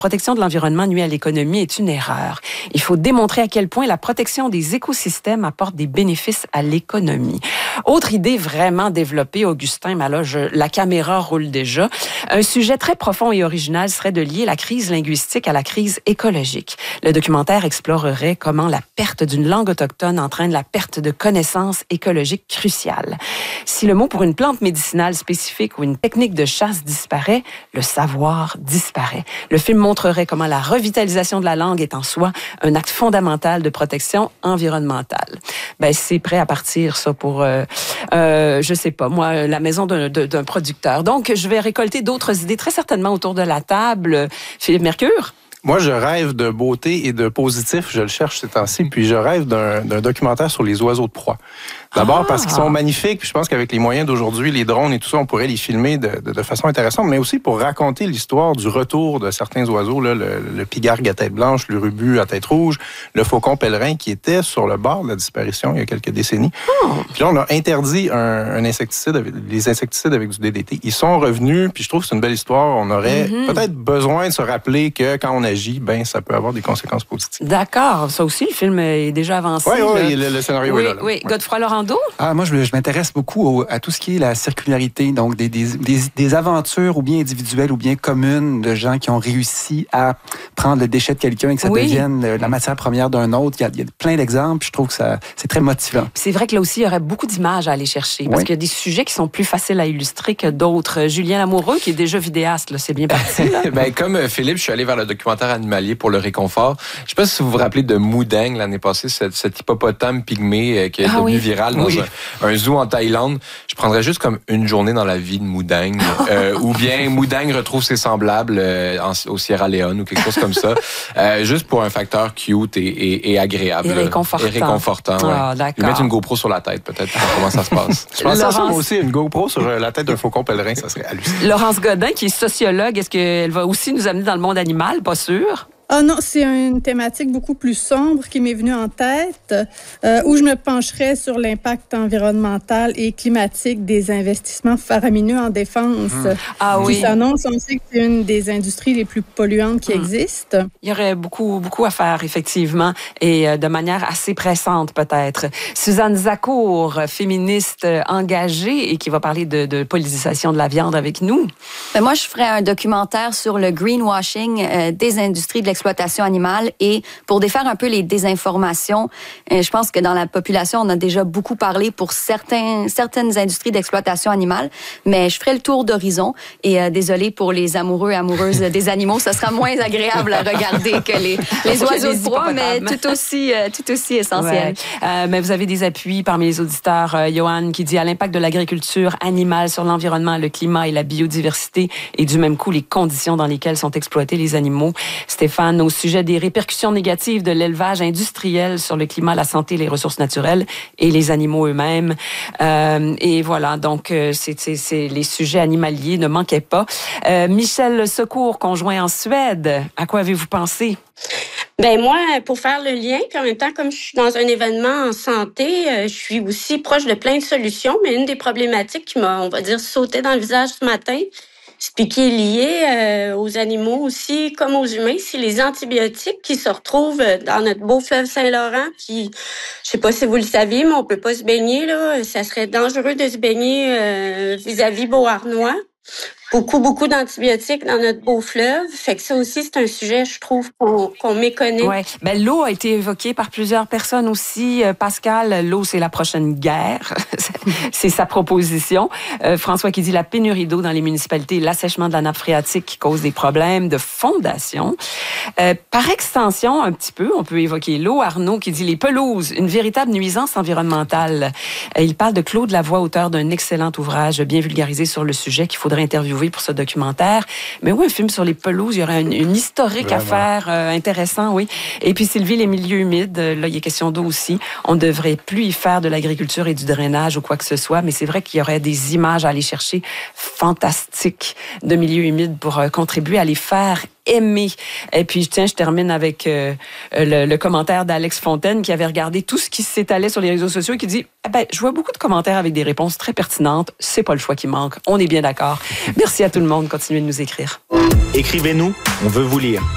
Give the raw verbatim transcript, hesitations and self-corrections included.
protection de l'environnement nuit à l'économie est une erreur. Il faut démontrer à quel point la protection des écosystèmes apporte des bénéfices à l'économie. Autre idée vraiment développée, Augustin, mais là, je, la caméra roule déjà. Un sujet très profond et original serait de lier la crise linguistique à la crise écologique. Le documentaire explorerait comment la perte d'une langue autochtone entraîne la perte de connaissances écologiques cruciales. Si le mot pour une plante médicinale spécifique ou une technique de chasse disparaît, le savoir disparaît. Le film montrerait comment la revitalisation de la langue est en soi un acte fondamental de protection environnementale. Ben, c'est prêt à partir, ça, pour, euh, euh, je sais pas, moi, la maison d'un, d'un producteur. Donc, je vais récolter d'autres idées, très certainement autour de la table. Philippe Mercure? Moi, je rêve de beauté et de positif. Je le cherche ces temps-ci. Puis, je rêve d'un, d'un documentaire sur les oiseaux de proie. D'abord ah. parce qu'ils sont magnifiques. Puis je pense qu'avec les moyens d'aujourd'hui, les drones et tout ça, on pourrait les filmer de, de, de façon intéressante, mais aussi pour raconter l'histoire du retour de certains oiseaux, là, le, le pigargue à tête blanche, le l'urubu à tête rouge, le faucon pèlerin qui était sur le bord de la disparition il y a quelques décennies. Oh. Puis là, on a interdit un, un insecticide, avec, les insecticides avec du D D T. Ils sont revenus, puis je trouve que c'est une belle histoire. On aurait mm-hmm. peut-être besoin de se rappeler que quand on agit, ben ça peut avoir des conséquences positives. D'accord. Ça aussi, le film est déjà avancé. Oui, oui, le, le scénario oui, est là. là. Oui, ouais. Godefroy Laurando? Ah, moi, je, je m'intéresse beaucoup au, à tout ce qui est la circularité, donc des, des, des, des aventures ou bien individuelles ou bien communes de gens qui ont réussi à prendre le déchet de quelqu'un et que ça oui. devienne la matière première d'un autre. Il y a, il y a plein d'exemples. Je trouve que ça, c'est très motivant. Puis c'est vrai que là aussi, il y aurait beaucoup d'images à aller chercher parce oui. qu'il y a des sujets qui sont plus faciles à illustrer que d'autres. Julien Lamoureux, qui est déjà vidéaste, là, c'est bien parti. ben, comme Philippe, je suis allé vers le documentaire animalier pour le réconfort. Je ne sais pas si vous vous rappelez de Moudang l'année passée, cet, cet hippopotame pygmée qui est ah, devenu oui. viral dans oui. un, un zoo en Thaïlande. Je prendrais juste comme une journée dans la vie de Moudang. euh, ou bien Moudang retrouve ses semblables euh, en, au Sierra Leone ou quelque chose comme ça. Euh, juste pour un facteur cute et, et, et agréable. Et réconfortant. Et réconfortant, ouais. Ah, d'accord. Lui mettre une GoPro sur la tête, peut-être, pour voir comment ça se passe. Je pense Laurence... que ça, moi aussi, une GoPro sur la tête d'un faucon pèlerin, ça serait hallucinant. Laurence Godin, qui est sociologue, est-ce qu'elle va aussi nous amener dans le monde animal? Pas sûr. Ah non, c'est une thématique beaucoup plus sombre qui m'est venue en tête, euh, où je me pencherais sur l'impact environnemental et climatique des investissements faramineux en défense. Mmh. Ah oui. Qui s'annonce, on sait que c'est une des industries les plus polluantes qui mmh. existent. Il y aurait beaucoup, beaucoup à faire, effectivement, et de manière assez pressante, peut-être. Suzanne Zacour, féministe engagée et qui va parler de, de politisation de la viande avec nous. Ben moi, je ferais un documentaire sur le greenwashing euh, des industries de l'exploitation exploitation animale et pour défaire un peu les désinformations, je pense que dans la population, on a déjà beaucoup parlé pour certains, certaines industries d'exploitation animale, mais je ferai le tour d'horizon et euh, désolé pour les amoureux et amoureuses des animaux, ça sera moins agréable à regarder que les, les oiseaux de proie, mais tout aussi, euh, tout aussi essentiel. Ouais. Euh, mais vous avez des appuis parmi les auditeurs. Euh, Johan qui dit à l'impact de l'agriculture animale sur l'environnement, le climat et la biodiversité et du même coup les conditions dans lesquelles sont exploités les animaux. Stéphane, au sujet des répercussions négatives de l'élevage industriel sur le climat, la santé, les ressources naturelles et les animaux eux-mêmes. Euh, et voilà, donc c'est, c'est, c'est, les sujets animaliers ne manquaient pas. Euh, Michel Secours, conjoint en Suède, à quoi avez-vous pensé? Ben moi, pour faire le lien, puis en même temps, comme je suis dans un événement en santé, euh, je suis aussi proche de plein de solutions, mais une des problématiques qui m'a, on va dire, sauté dans le visage ce matin, puis qui est lié euh, aux animaux aussi, comme aux humains, c'est les antibiotiques qui se retrouvent dans notre beau fleuve Saint-Laurent. Puis, je sais pas si vous le saviez, mais on peut pas se baigner là. Ça serait dangereux de se baigner euh, vis-à-vis Beauharnois. Beaucoup, beaucoup d'antibiotiques dans notre beau fleuve. Fait que ça aussi, c'est un sujet, je trouve, qu'on, qu'on méconnaît. Ouais. Ben, l'eau a été évoquée par plusieurs personnes aussi. Euh, Pascal, l'eau, c'est la prochaine guerre. C'est sa proposition. Euh, François qui dit la pénurie d'eau dans les municipalités, l'assèchement de la nappe phréatique qui cause des problèmes de fondation. Euh, par extension, un petit peu, on peut évoquer l'eau. Arnaud qui dit les pelouses, une véritable nuisance environnementale. Euh, il parle de Claude Lavoie, auteur d'un excellent ouvrage bien vulgarisé sur le sujet qu'il faudrait interviewer pour ce documentaire. Mais oui, un film sur les pelouses, il y aurait une, une historique Vraiment. à faire, euh, intéressant, oui. Et puis Sylvie, les milieux humides, là, il y a question d'eau aussi. On ne devrait plus y faire de l'agriculture et du drainage ou quoi que ce soit, mais c'est vrai qu'il y aurait des images à aller chercher fantastiques de milieux humides pour euh, contribuer à les faire aimer. Et puis, tiens, je termine avec euh, le, le commentaire d'Alex Fontaine qui avait regardé tout ce qui s'étalait sur les réseaux sociaux et qui dit eh ben, je vois beaucoup de commentaires avec des réponses très pertinentes. C'est pas le choix qui manque. On est bien d'accord. Merci à tout le monde. Continuez de nous écrire. Écrivez-nous. On veut vous lire.